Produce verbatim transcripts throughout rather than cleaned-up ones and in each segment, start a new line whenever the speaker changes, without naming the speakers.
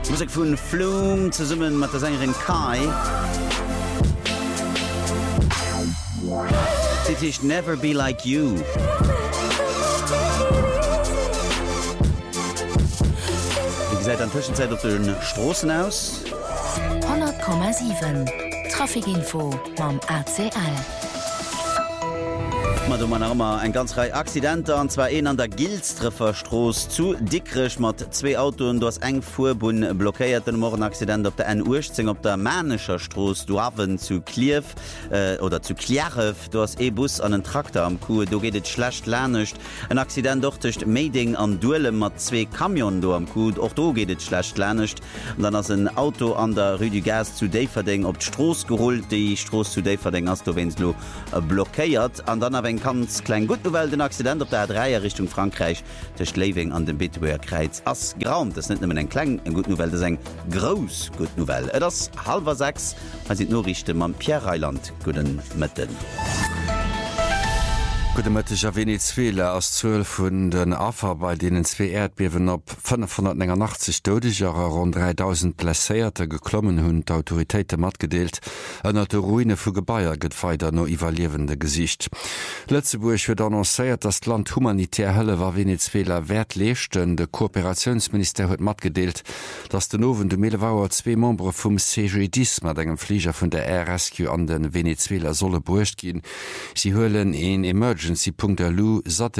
Musik vun Flume ze summen mat der Sängerin Kai. Dit is Never Be Like You. Wie seid an Zwischenzeit op den Strossen aus?
hundert Komma sieben Trafikinfo mam A C L.
Du man immer ein ganz Reihe Akcidente an zwar een an der Gilstrefferstroß zu dickrech mat zwei Autoen du hast eng Furbun blockiert den morgen Akcident op der N Urzing op der Mänescher Stroß du haben zu Kliew äh, oder zu Kljarew du hast E-Bus an den Traktor am Kuh du gehtt schlecht lernecht ein Akcident doch durch Mading an Duelle mat zwei Kamion du am Kuh auch du gehtt schlecht lernecht und dann hast ein Auto an der Rue du Gaz zu Daverding op Stroß geholt die Stroß zu Daverding hast du wennst du äh, blockiert an dann ein ganz klein gut Novel den Akcident op der Dreier Richtung Frankreich dercht Leving an dem Bitweer Kreiz ass Graum das net en kleng en gut Novel eng Gros gut Novel. Et ass halber sechs as it Norrichte man Pierre Reiland guden Mëtten.
Gutmëttecher Venezuela ass zwölf vun den Afer bei denen zwee Erdbewen op fünfhundertachtzig Dodesjarer rund dreitausend Pläéierte geklommen hunn d'Autoritéite mat gedeelt, ënner de Ruine vu Gebaier gët feider no iwwerliewende Gesicht. Lëtzeburg huet annoncéiert, dat Land humanitär Hëlle war Venezuela wert leeschten, de Kooperationsminister huet mat gedeelt, dats den Nowen de Melewauer zwee Membre vum C G dix mat engem Flieger vun der Air Rescue an den Venezuela solle bruecht ginn. Sie hëllen en Emergency Emergency.lu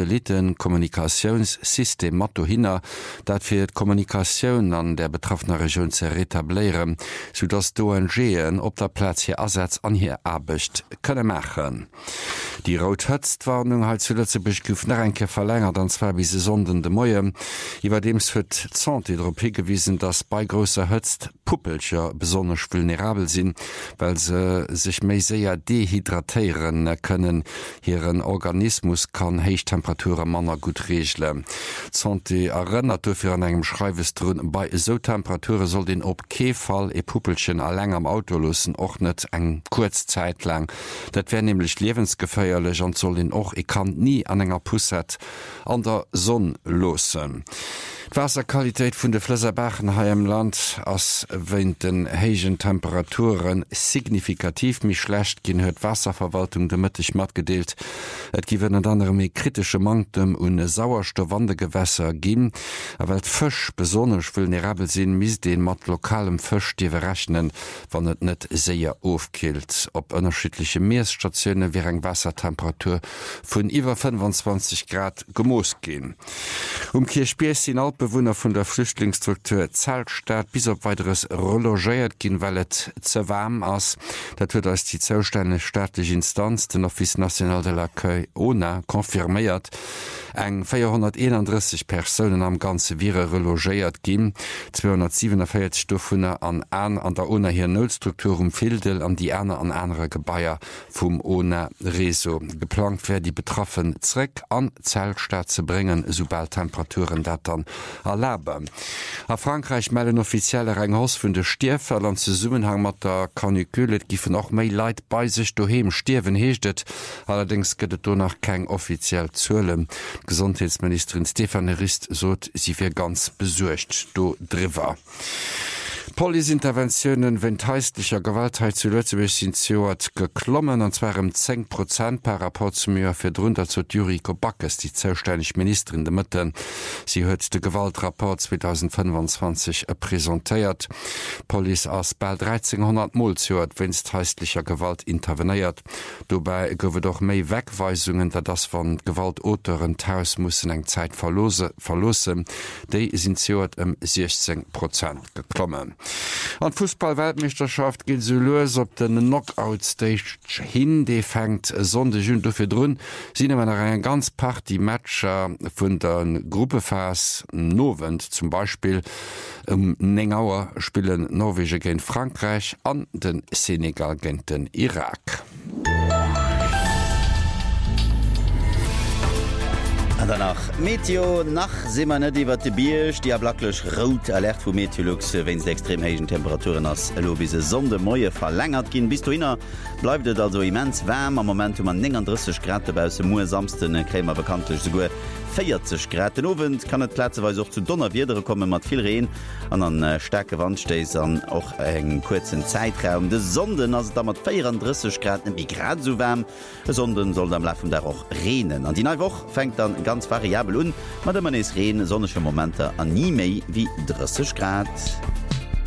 Satellitenkommunikationssystem Matto hinner, dat fir d Kommunikationun an der betroffener Region ze retablieren, sodass d'O N G'en op der Platz hier Ersatz an hier Abecht könne machen. Die Rothëtztwarnung hat zuletzt beschkuft nach enke verlängert an zwei bis sonden de Moie. Iwer dems huet Zahntidropie gewiesen, dass bei grosser Hëtzt Puppelcher besonders vulnerabel sinn, weil se sich méi séier dehydratieren können. Hieren Organismus kann Heichtemperature manner gut regle. Zante erënnert fir an engem Schreiwesrun bei so Temperature soll den op Kefall e Puppelchen alleng am Auto lussen och net eng kurzzeit lang. Dat wär nämlich lebensgeféierlech an soll den och e kann nie an enger Pusset an der Sonn losen. Wasserqualität vun de Flësserbachen ha im Land ass wenn den hegen Temperaturen signifikativ mich schlecht ginn huet Wasserverwaltung de mëttich mat gedeelt. Et giwen an anderem méi kritische Mangtem un Sauerstoffwandegewässer ginn, awel d'Fëch besonnech vulnerabel sinn mis den mat lokalem Fëch diewe rechnen, wann et net séier ofkilt. Op ënnerschiedliche Meeresstationune wie eng Wassertemperatur vun iwwer fünfundzwanzig Grad gemoos gin. Um Kirchspies sinn Altbewohner vun der Flüchtlingsstruktur Zeltstaat bis op weiteres relogéiert ginn, weil et ze warm ass. Dat huet als die zoustänne staatliche Instanz den Office National de l'Accueil O N A konfirméiert. Eng vierhunderteinunddreißig Personen am ganze Vire relogéiert ginn, zweihundertsiebenundvierzig Stuffunner an an an der O N A hier Nullstruktur um Fildel an die Äne an andere Gebaier vum O N A Reso. Geplant wär die Betroffen zréck an Zeltstaat ze bringen, sobald Temperaturen dat dann erlaubben. A Frankreich melden offizielle Renghaus vun de Stierfäll an ze Summenhang mat der Kanikulet gifen och méi Leiit bei sich doheem Stierwen heeschtet, allerdings gëtt do nach keng offiziell zuelen. Gesundheitsministerin Stefanie Rist sot sie fir ganz besuercht do driwer. Polisinterventionen wenn heistlicher Gewaltheit zu Lützeburg sind zuert geklommen, und zwar um zehn Prozent per rapport zu mir für drunter zu Juriko Backes, die zuständige Ministerin der Mitten. Sie hat den Gewaltrapport zweitausendfünfundzwanzig präsentiert. Police aus bald dreizehnhundert Mal zuert, wenn es heistlicher Gewalt interveniert. Dabei gebe doch mehr Wegweisungen, da das von Gewaltautoren Haus müssen eng Zeit verlosen. Die sind zuert um sechzehn Prozent geklommen. An Fußball-Weltmeisterschaft geht so los op den Knockout-Stage hin, die fängt Sonde Jun dafür drin. Sie nehmen ein ganz paar die Matcher von der Gruppephase Novent, zum Beispiel um Nengauer spielen Norwegen gegen Frankreich, an den Senegal gegen den Irak.
danach Meteo nach simmer net iwwer de Biersch, Di a blacklech rot alert vu Meteolux wenns extrem hegen Temperaturen ass lo bis se sonde Moie verlängert ginn bis du hinnner bleifet also immens wärm am moment um an neununddreißig Grad bei se Moe samsten krémer bekanntlech se goe vierzig Grad den Owen kann et Plätzeweis auch zu Donner wiedere kommen mat viel Reen an an äh, starke Wandsteis an och eng kurzen Zeitraum de Sonden as da mat vierunddreißig Grad wie grad so wärm Sonden soll am Laufen der auch renen an die Neuwoch fängt dann ganz variabel un mat man es reen sonnesche Momente an nie méi wie dreißig Grad.